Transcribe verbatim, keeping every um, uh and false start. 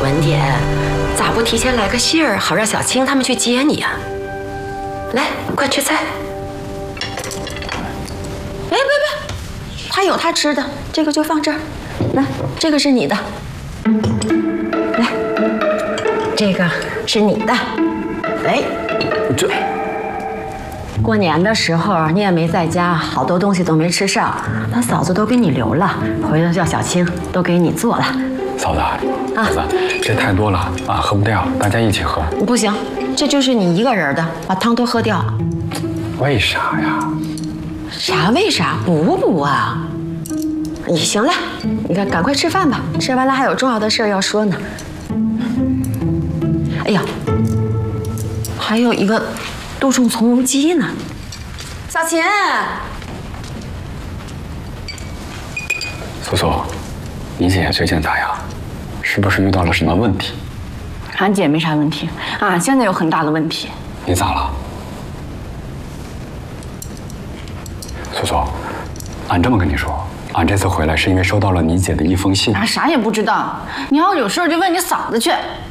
文点，咋不提前来个信儿，好让小青他们去接你呀？来，快吃菜。别别别，他有他吃的，这个就放这儿。来，这个是你的。来，这个是你的。哎， 这。 过年的时候你也没在家，好多东西都没吃上，他嫂子都给你留了，回头叫小青都给你做了。 嫂子，嫂子，这太多了啊，喝不掉，大家一起喝。 不行，这就是你一个人的，把汤都喝掉。 为啥呀？ 啥为啥？补不补啊？你行了，你看赶快吃饭吧，吃完了还有重要的事要说呢。哎呀，还有一个。 杜仲从容鸡呢，小秦， 苏苏，你姐最近咋样？是不是遇到了什么问题？ 俺姐没啥问题，俺现在有很大的问题。 你咋了？苏苏，俺这么跟你说，俺这次回来是因为收到了你姐的一封信。 俺啥也不知道，你要有事就问你嫂子去。